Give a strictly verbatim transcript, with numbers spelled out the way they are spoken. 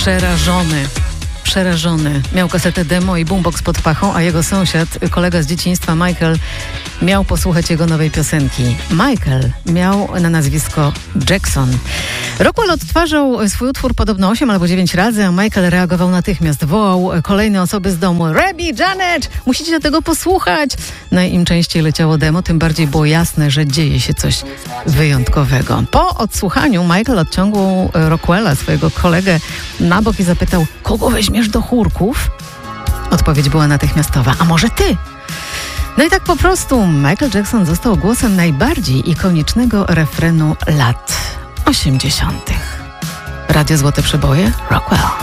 przerażony. Przerażony. Miał kasetę demo i boombox pod pachą, a jego sąsiad, kolega z dzieciństwa Michael, miał posłuchać jego nowej piosenki. Michael miał na nazwisko Jackson. Rockwell odtwarzał swój utwór podobno osiem albo dziewięć razy, a Michael reagował natychmiast. Wołał kolejne osoby z domu: Rebby, Janet, musicie tego posłuchać. No i im częściej leciało demo, tym bardziej było jasne, że dzieje się coś wyjątkowego. Po odsłuchaniu Michael odciągnął Rockwella, swojego kolegę, na bok i zapytał: kogo weźmiesz do chórków? Odpowiedź była natychmiastowa: a może ty? No i tak po prostu Michael Jackson został głosem najbardziej ikonicznego refrenu lat osiemdziesiątych. Radio Złote Przeboje, Rockwell.